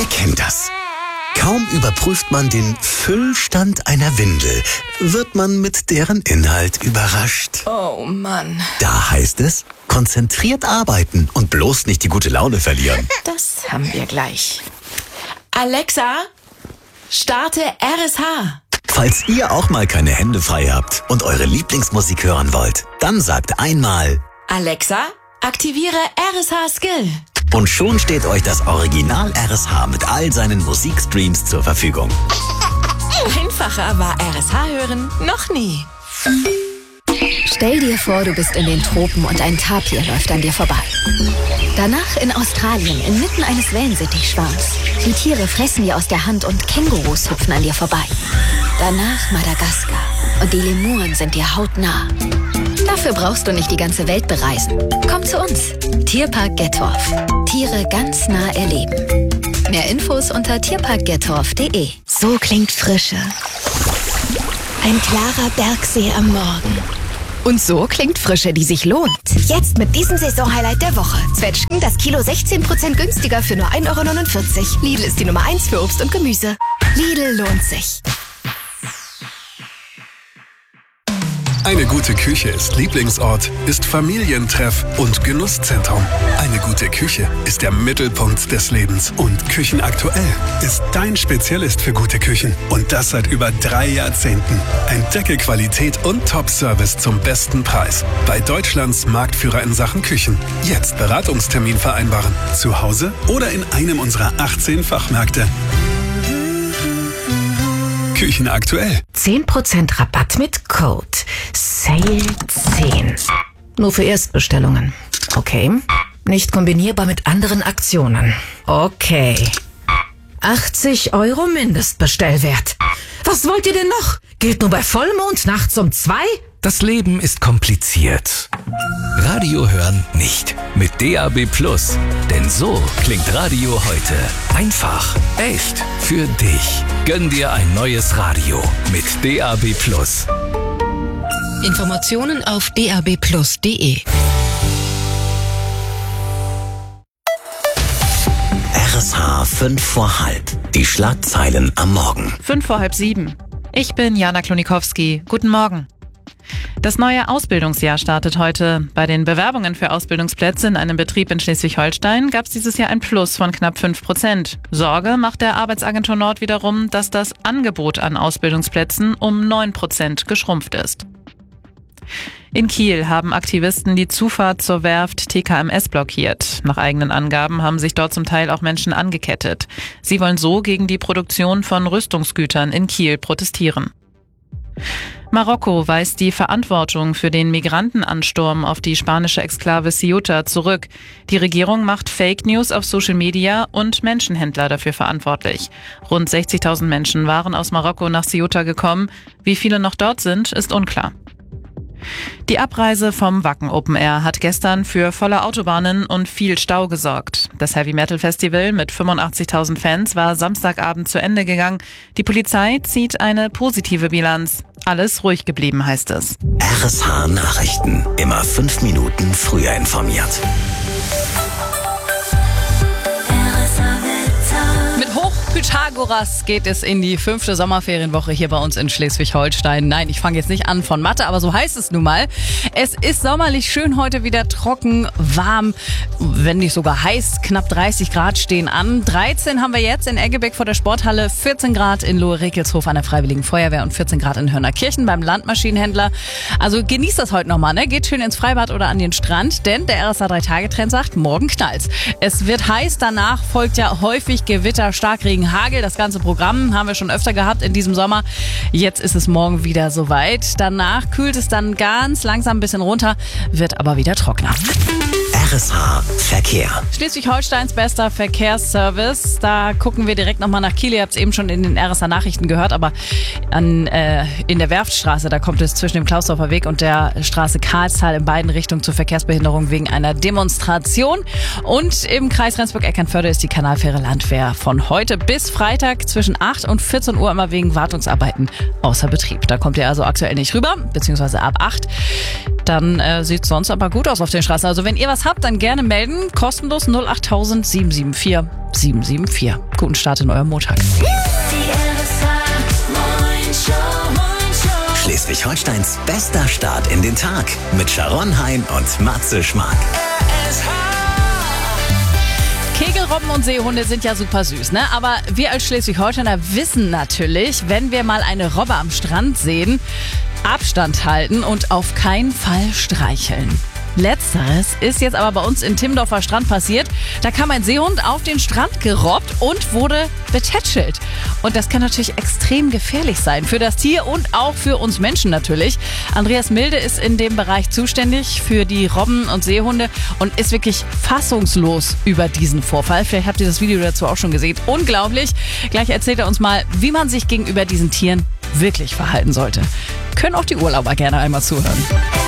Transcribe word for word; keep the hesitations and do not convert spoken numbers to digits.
kennt das. Kaum überprüft man den Füllstand einer Windel, wird man mit deren Inhalt überrascht. Oh Mann. Da heißt es, konzentriert arbeiten und bloß nicht die gute Laune verlieren. Das haben wir gleich. Alexa, starte R S H. Falls ihr auch mal keine Hände frei habt und eure Lieblingsmusik hören wollt, dann sagt einmal: Alexa, aktiviere R S H Skill. Und schon steht euch das Original R S H mit all seinen Musikstreams zur Verfügung. Einfacher war R S H hören noch nie. Stell dir vor, du bist in den Tropen und ein Tapir läuft an dir vorbei. Danach in Australien, inmitten eines Wellensittichschwarms. Die Tiere fressen dir aus der Hand und Kängurus hüpfen an dir vorbei. Danach Madagaskar und die Lemuren sind dir hautnah. Dafür brauchst du nicht die ganze Welt bereisen. Komm zu uns. Tierpark Gettorf. Tiere ganz nah erleben. Mehr Infos unter tierpark gettorf punkt de. So klingt Frische. Ein klarer Bergsee am Morgen. Und so klingt Frische, die sich lohnt. Jetzt mit diesem Saisonhighlight der Woche. Zwetschgen, das Kilo sechzehn Prozent günstiger für nur ein Euro neunundvierzig. Lidl ist die Nummer eins für Obst und Gemüse. Lidl lohnt sich. Eine gute Küche ist Lieblingsort, ist Familientreff und Genusszentrum. Eine gute Küche ist der Mittelpunkt des Lebens. Und Küchenaktuell ist dein Spezialist für gute Küchen. Und das seit über drei Jahrzehnten. Entdecke Qualität und Top-Service zum besten Preis. Bei Deutschlands Marktführer in Sachen Küchen. Jetzt Beratungstermin vereinbaren. Zu Hause oder in einem unserer achtzehn Fachmärkte. Küchenaktuell. zehn Prozent Rabatt mit Code Sale zehn. Nur für Erstbestellungen. Okay. Nicht kombinierbar mit anderen Aktionen. Okay. achtzig Euro Mindestbestellwert. Was wollt ihr denn noch? Gilt nur bei Vollmond nachts um zwei? Das Leben ist kompliziert. Radio hören nicht. Mit D A B Plus. Denn so klingt Radio heute. Einfach, echt, für dich. Gönn dir ein neues Radio mit D A B Plus. Informationen auf d a b plus punkt de. R S H fünf vor halb. Die Schlagzeilen am Morgen. Fünf vor halb sieben. Ich bin Jana Klonikowski. Guten Morgen. Das neue Ausbildungsjahr startet heute. Bei den Bewerbungen für Ausbildungsplätze in einem Betrieb in Schleswig-Holstein gab es dieses Jahr ein Plus von knapp fünf Prozent. Sorge macht der Arbeitsagentur Nord wiederum, dass das Angebot an Ausbildungsplätzen um neun Prozent geschrumpft ist. In Kiel haben Aktivisten die Zufahrt zur Werft T K M S blockiert. Nach eigenen Angaben haben sich dort zum Teil auch Menschen angekettet. Sie wollen so gegen die Produktion von Rüstungsgütern in Kiel protestieren. Marokko weist die Verantwortung für den Migrantenansturm auf die spanische Exklave Ceuta zurück. Die Regierung macht Fake News auf Social Media und Menschenhändler dafür verantwortlich. Rund sechzigtausend Menschen waren aus Marokko nach Ceuta gekommen. Wie viele noch dort sind, ist unklar. Die Abreise vom Wacken Open Air hat gestern für volle Autobahnen und viel Stau gesorgt. Das Heavy Metal Festival mit fünfundachtzigtausend Fans war Samstagabend zu Ende gegangen. Die Polizei zieht eine positive Bilanz. Alles ruhig geblieben, heißt es. R S H Nachrichten. Immer fünf Minuten früher informiert. Mit Hoch-Pythagoras geht es in die fünfte Sommerferienwoche hier bei uns in Schleswig-Holstein. Nein, ich fange jetzt nicht an von Mathe, aber so heißt es nun mal. Es ist sommerlich schön heute wieder trocken, warm, wenn nicht sogar heiß. Knapp dreißig Grad stehen an. dreizehn haben wir jetzt in Eggebeck vor der Sporthalle, vierzehn Grad in Lohe-Rekelshof an der Freiwilligen Feuerwehr und vierzehn Grad in Hörnerkirchen beim Landmaschinenhändler. Also genießt das heute nochmal, ne? Geht schön ins Freibad oder an den Strand, denn der R S A drei Tage Trend sagt, morgen knallt's. Es wird heiß, danach folgt ja häufig Gewitter, Starkregen, Hagel. Das ganze Programm haben wir schon öfter gehabt in diesem Sommer. Jetzt ist es morgen wieder soweit. Danach kühlt es dann ganz langsam ein bisschen runter, wird aber wieder trockener. R S H Verkehr. Schleswig-Holsteins bester Verkehrsservice. Da gucken wir direkt nochmal nach Kiel. Ihr habt es eben schon in den R S H Nachrichten gehört, aber an, äh, in der Werftstraße, da kommt es zwischen dem Klausdorfer Weg und der Straße Karlstal in beiden Richtungen zu Verkehrsbehinderung wegen einer Demonstration. Und im Kreis Rendsburg-Eckernförde ist die Kanalfähre Landwehr von heute bis Freitag zwischen acht und vierzehn Uhr immer wegen Wartungsarbeiten außer Betrieb. Da kommt ihr also aktuell nicht rüber, beziehungsweise ab acht. Dann äh, sieht es sonst aber gut aus auf den Straßen. Also wenn ihr was habt, habt, dann gerne melden. Kostenlos null acht tausend sieben sieben vier sieben sieben vier. Guten Start in eurem Montag. Schleswig-Holsteins bester Start in den Tag mit Sharon Hein und Matze Schmark. Kegelrobben und Seehunde sind ja super süß, ne? Aber wir als Schleswig-Holsteiner wissen natürlich, wenn wir mal eine Robbe am Strand sehen, Abstand halten und auf keinen Fall streicheln. Letzteres ist jetzt aber bei uns in Timmendorfer Strand passiert. Da kam ein Seehund auf den Strand gerobbt und wurde betätschelt. Und das kann natürlich extrem gefährlich sein. Für das Tier und auch für uns Menschen natürlich. Andreas Milde ist in dem Bereich zuständig für die Robben und Seehunde und ist wirklich fassungslos über diesen Vorfall. Vielleicht habt ihr das Video dazu auch schon gesehen. Unglaublich. Gleich erzählt er uns mal, wie man sich gegenüber diesen Tieren wirklich verhalten sollte. Können auch die Urlauber gerne einmal zuhören.